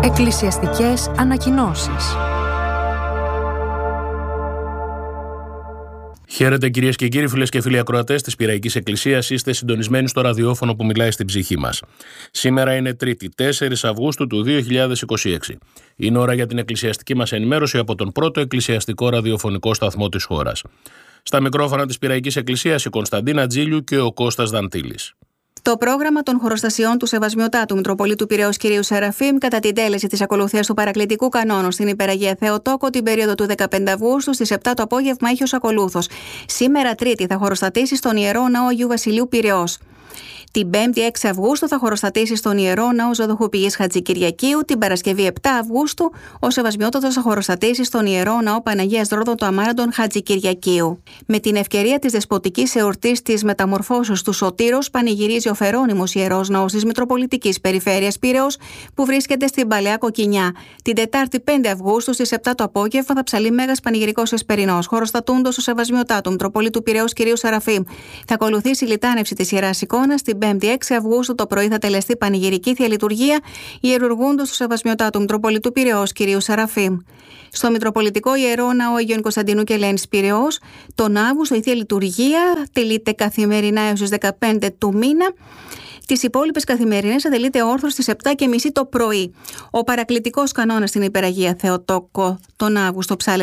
Εκκλησιαστικές ανακοινώσεις. Χαίρετε κυρίες και κύριοι, φίλες και φίλοι ακροατές της Πειραϊκής Εκκλησίας. Είστε συντονισμένοι στο ραδιόφωνο που μιλάει στην ψυχή μας. Σήμερα είναι Τρίτη, 4 Αυγούστου του 2026. Είναι ώρα για την εκκλησιαστική μας ενημέρωση από τον πρώτο εκκλησιαστικό ραδιοφωνικό σταθμό της χώρας. Στα μικρόφωνα της Πειραϊκής Εκκλησίας η Κωνσταντίνα Τζίλιου και ο Κώστας Δαντήλης. Το πρόγραμμα των χωροστασιών του Σεβασμιωτάτου Μητροπολίτου Πειραιώς κ. Σεραφείμ κατά την τέλεση της ακολουθίας του παρακλητικού κανόνου στην Υπεραγία Θεοτόκο την περίοδο του 15 Αυγούστου στις 7 το απόγευμα έχει ως ακολούθος. Σήμερα Τρίτη θα χωροστατήσει στον Ιερό Ναό Αγίου Βασιλείου Πειραιώς. Την 5η 6 Αυγούστου θα χωροστατήσει στον Ιερό Ναό Ζωδοχοποιής Χατζικυριακίου. Την Παρασκευή 7 Αυγούστου ο Σεβασμιότατος θα χωροστατήσει στον Ιερό Ναό Παναγίας Δρόδων του Αμάραντον Χατζικυριακίου. Με την ευκαιρία της δεσποτικής εορτής της Μεταμορφώσεως του Σωτήρος, πανηγυρίζει ο Φερόνιμος Ιερός Ναός της Μητροπολιτικής Περιφέρειας Πειραιώς, που βρίσκεται στην Παλαιά Κοκκινιά. Την Τετάρτη 5 Αυγούστου στις 7 το απόγευμα θα ψαλεί Μέγας Πανηγυρικός Εσπερινός, χωροστατούντος ο Σεβασμιωτάτου Μητροπολίτου Πειραιώς κ. Σεραφείμ. Θα ακολουθήσει η λιτάνευση της Ιεράς Εικόνας. Την 5η 6 Αυγούστου το πρωί θα τελεστεί πανηγυρική θεία λειτουργία ιερουργούντος του Σεβασμιωτάτου Μητροπολιτού Πειραιώς κ. Σεραφείμ. Στο Μητροπολιτικό Ιερό Ναό Αγίων Κωνσταντινού και Ελένης Πειραιώς, τον Αύγουστο η θεία λειτουργία τελείται καθημερινά έως τις 15 του μήνα. Τις υπόλοιπες καθημερινές ατελείται όρθος στις 7:30 το πρωί. Ο παρακλητικός κανόνας στην Υπεραγία Θεοτόκο τον Αύγουστο ψάλε